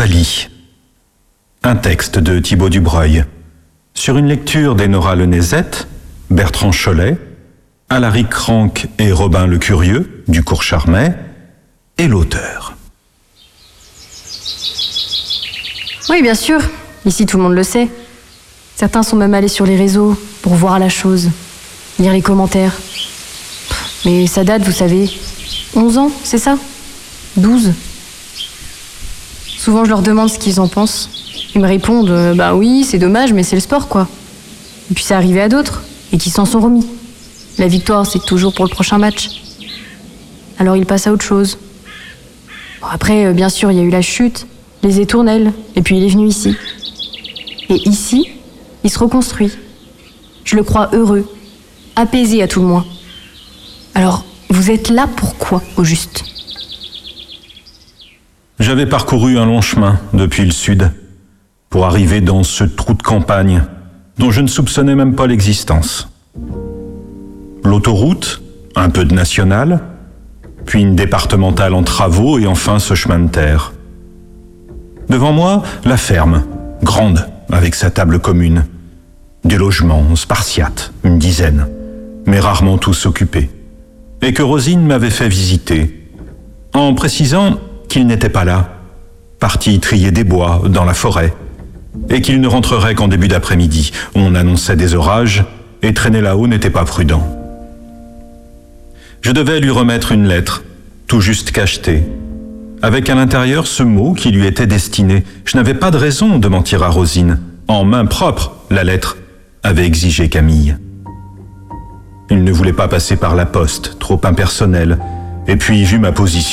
Rosalie. Un texte de Thibaut Dubreuil. Sur une lecture d'Enora Lenezet, Bertrand Cholet, Alaric Cranque et Robin Le Curieux, du Cours Charmet, et l'auteur. Oui, bien sûr. Ici, tout le monde le sait. Certains sont même allés sur les réseaux pour voir la chose, lire les commentaires. Mais ça date, vous savez, 11 ans, c'est ça ? 12. Souvent, je leur demande ce qu'ils en pensent. Ils me répondent, bah oui, c'est dommage, mais c'est le sport, quoi. Et puis c'est arrivé à d'autres, et qui s'en sont remis. La victoire, c'est toujours pour le prochain match. Alors ils passent à autre chose. Bon, après, bien sûr, il y a eu la chute, les étournelles, et puis il est venu ici. Et ici, il se reconstruit. Je le crois heureux, apaisé à tout le moins. Alors, vous êtes là pourquoi, au juste ? J'avais parcouru un long chemin depuis le sud pour arriver dans ce trou de campagne dont je ne soupçonnais même pas l'existence. L'autoroute, un peu de nationale, puis une départementale en travaux et enfin ce chemin de terre. Devant moi, la ferme, grande, avec sa table commune. Des logements spartiates, une dizaine, mais rarement tous occupés. Et que Rosine m'avait fait visiter, en précisant qu'il n'était pas là, parti trier des bois dans la forêt, et qu'il ne rentrerait qu'en début d'après-midi. On annonçait des orages, et traîner là-haut n'était pas prudent. Je devais lui remettre une lettre, tout juste cachetée, avec à l'intérieur ce mot qui lui était destiné. Je n'avais pas de raison de mentir à Rosine. En main propre, la lettre avait exigé Camille. Il ne voulait pas passer par la poste, trop impersonnel, et puis vu ma position,